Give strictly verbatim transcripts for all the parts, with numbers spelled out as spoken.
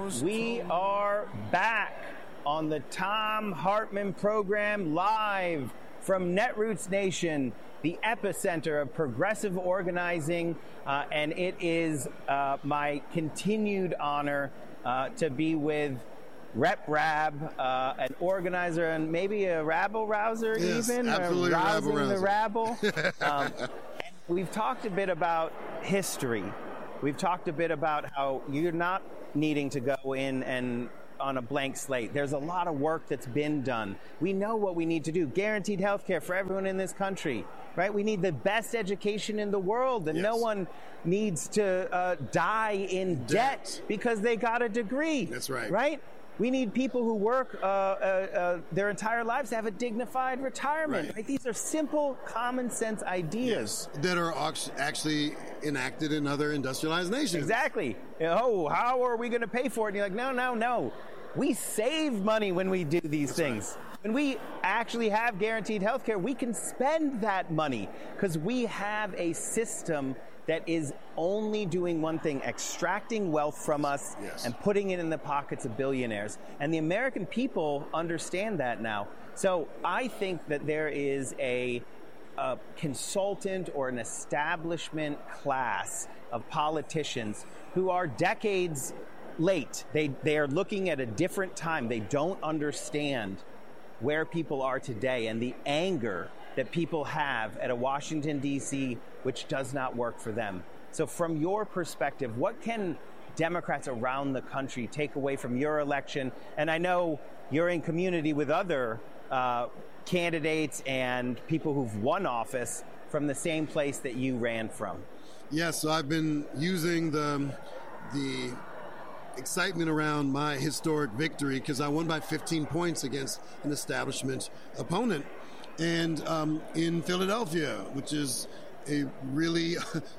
We are back on the Thom Hartmann program, live from Netroots Nation, the epicenter of progressive organizing, uh, and it is uh, my continued honor uh, to be with Rep Rab, uh, an organizer and maybe a rabble-rouser, yes, even, absolutely, or rousing rabble-rouser. the rabble. um, and we've talked a bit about history. We've talked a bit about how you're not needing to go in and on a blank slate. There's a lot of work that's been done. We know what we need to do. Guaranteed health care for everyone in this country, right? We need the best education in the world, and yes. no one needs to uh, die in debt. debt because they got a degree. That's right. Right? We need people who work uh, uh, uh, their entire lives to have a dignified retirement. Right. Right? These are simple, common sense ideas. Yes. That are actually enacted in other industrialized nations. Exactly. Oh, how are we going to pay for it? And you're like, no, no, no. We save money when we do these That's things. Right. When we actually have guaranteed health care, we can spend that money because we have a system that is only doing one thing, extracting wealth from us yes. and putting it in the pockets of billionaires. And the American people understand that now. So I think that there is a, a consultant or an establishment class of politicians who are decades late. They, they are looking at a different time. They don't understand where people are today and the anger that people have at a Washington, D C, which does not work for them. So from your perspective, what can Democrats around the country take away from your election? And I know you're in community with other uh, candidates and people who've won office from the same place that you ran from. Yes, so I've been using the, the excitement around my historic victory because I won by fifteen points against an establishment opponent. And um, in Philadelphia, which is a really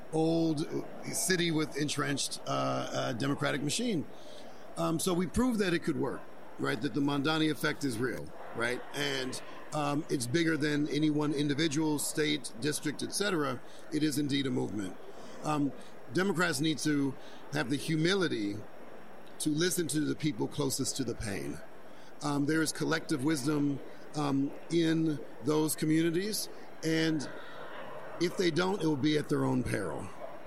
old city with entrenched uh, uh, democratic machine. Um, so we proved that it could work, right? That the Mondani effect is real, right? And um, it's bigger than any one individual, state, district, et cetera. It is indeed a movement. Um, Democrats need to have the humility to listen to the people closest to the pain. Um, there is collective wisdom um, in those communities, and if they don't, it will be at their own peril.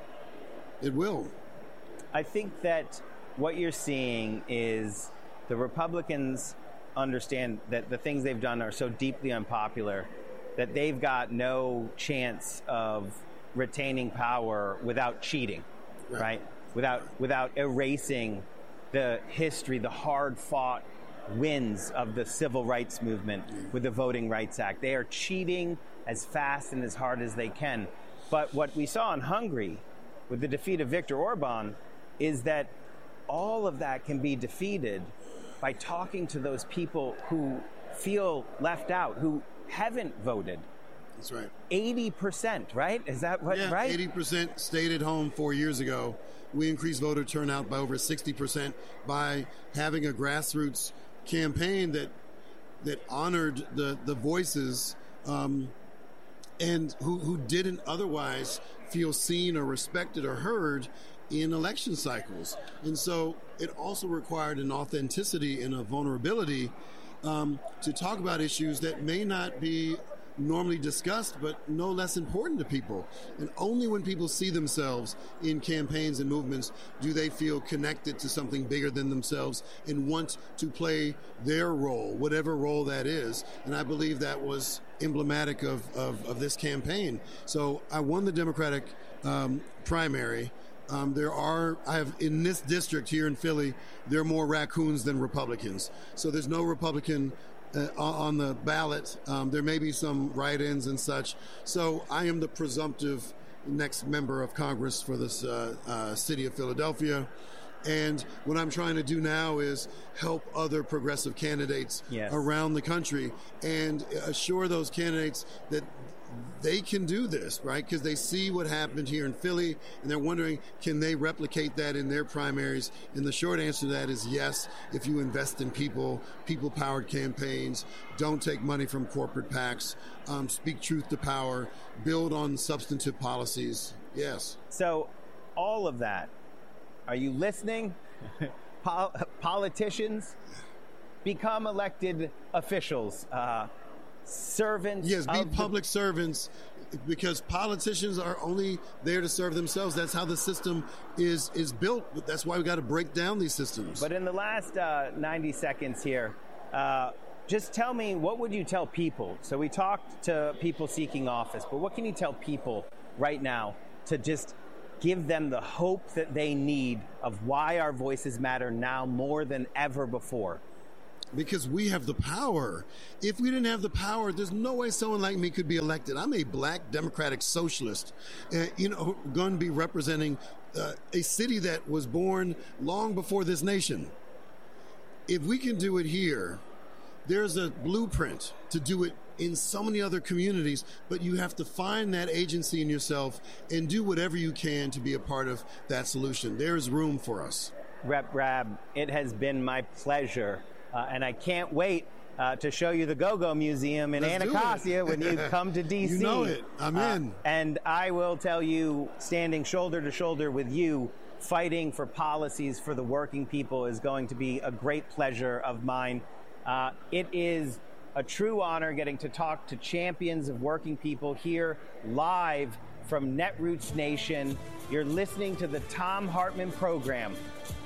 It will. I think that what you're seeing is the Republicans understand that the things they've done are so deeply unpopular that they've got no chance of retaining power without cheating, right? right? Without without erasing the history, the hard-fought wins of the civil rights movement with the Voting Rights Act. They are cheating as fast and as hard as they can. But what we saw in Hungary with the defeat of Viktor Orban is that all of that can be defeated by talking to those people who feel left out, who haven't voted. That's right. eighty percent, right? Is that what, yeah, right? eighty percent stayed at home four years ago. We increased voter turnout by over sixty percent by having a grassroots campaign that that honored the, the voices um, and who, who didn't otherwise feel seen or respected or heard in election cycles. And so it also required an authenticity and a vulnerability um, to talk about issues that may not be normally discussed, but no less important to people. And only when people see themselves in campaigns and movements do they feel connected to something bigger than themselves and want to play their role, whatever role that is. And I believe that was emblematic of, of, of this campaign. So I won the Democratic um, primary. Um, there are, I have, in this district here in Philly, there are more raccoons than Republicans. So there's no Republican Uh, on the ballot. Um, there may be some write-ins and such. So I am the presumptive next member of Congress for this uh, uh, city of Philadelphia. And what I'm trying to do now is help other progressive candidates yes. around the country and assure those candidates that they can do this, right? Because they see what happened here in Philly, and they're wondering, can they replicate that in their primaries? And the short answer to that is yes, if you invest in people, people-powered campaigns, don't take money from corporate PACs, um, speak truth to power, build on substantive policies, yes. So all of that, are you listening? pol- politicians, become elected officials, uh, servants. Yes, be of public the- servants, because politicians are only there to serve themselves. That's how the system is is built. That's why we got to break down these systems. But in the last uh, ninety seconds here, uh, just tell me, what would you tell people? So we talked to people seeking office, but what can you tell people right now to just give them the hope that they need of why our voices matter now more than ever before? Because we have the power. If we didn't have the power, there's no way someone like me could be elected. I'm a black democratic socialist, uh, you know, going to be representing uh, a city that was born long before this nation. If we can do it here, there's a blueprint to do it in so many other communities, but you have to find that agency in yourself and do whatever you can to be a part of that solution. There is room for us. Rep Rabb, it has been my pleasure. Uh, and I can't wait uh, to show you the Go-Go Museum in Let's do Anacostia it. when you come to D C. You know it. I'm uh, in. And I will tell you, standing shoulder to shoulder with you, fighting for policies for the working people is going to be a great pleasure of mine. Uh, it is a true honor getting to talk to champions of working people here live from Netroots Nation. You're listening to the Thom Hartmann program.